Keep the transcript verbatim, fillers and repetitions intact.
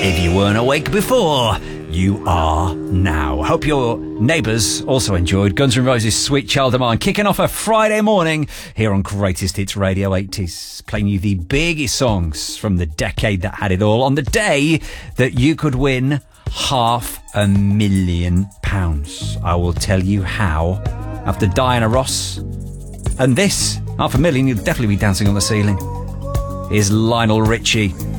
If you weren't awake before, you are now. Hope your neighbours also enjoyed Guns N' Roses' Sweet Child of Mine, kicking off a Friday morning here on Greatest Hits Radio eighties, playing you the biggest songs from the decade that had it all on the day that you could win half a million pounds. I will tell you how after Diana Ross. And this, half a million, you'll definitely be dancing on the ceiling, is Lionel Richie.